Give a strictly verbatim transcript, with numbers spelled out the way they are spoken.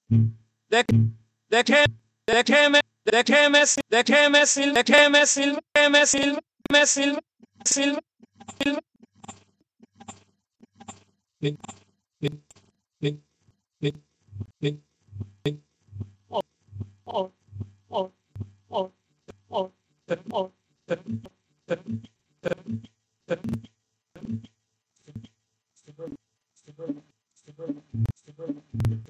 देख देखे देखे में देखे में देखे में सिल देखे में सिल देखे में सिल में सिल सिल सिल oh, oh, oh, oh, oh, oh,